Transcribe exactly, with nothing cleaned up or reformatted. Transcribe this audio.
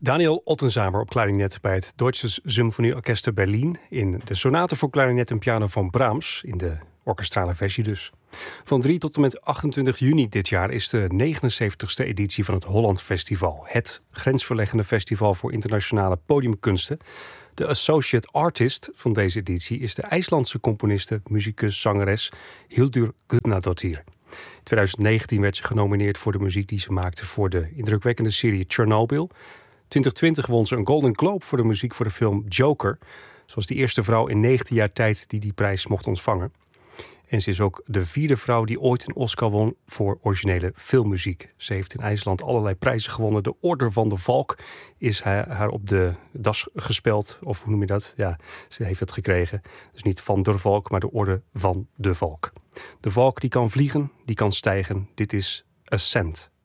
Daniel Ottenzamer op klarinet bij het Deutsches Symphonieorchester Berlin in de sonate voor klarinet en piano van Brahms, in de orkestrale versie dus. Van drie tot en met achtentwintig juni dit jaar is de negenenzeventigste editie van het Holland Festival. Het grensverleggende festival voor internationale podiumkunsten. De associate artist van deze editie is de IJslandse componiste, muzikus, zangeres Hildur Guðnadóttir. In twintig negentien werd ze genomineerd voor de muziek die ze maakte voor de indrukwekkende serie Chernobyl. twintig twintig won ze een Golden Globe voor de muziek voor de film Joker. Ze was de eerste vrouw in negentien jaar tijd die die prijs mocht ontvangen. En ze is ook de vierde vrouw die ooit een Oscar won voor originele filmmuziek. Ze heeft in IJsland allerlei prijzen gewonnen. De Order van de Valk is haar op de das gespeld. Of hoe noem je dat? Ja, ze heeft het gekregen. Dus niet van der Valk, maar de Orde van de Valk. De valk die kan vliegen, die kan stijgen. Dit is Ascent.